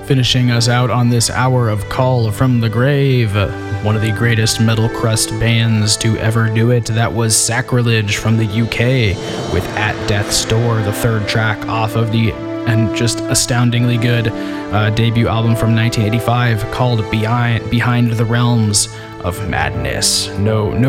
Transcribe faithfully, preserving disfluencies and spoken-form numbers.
Finishing us out on this hour of Call from the Grave, one of the greatest metal crust bands to ever do it. That was Sacrilege from the U K with At Death's Door, the third track off of the and just astoundingly good uh, debut album from nineteen eighty-five called Behind Behind the Realms of Madness. No, no.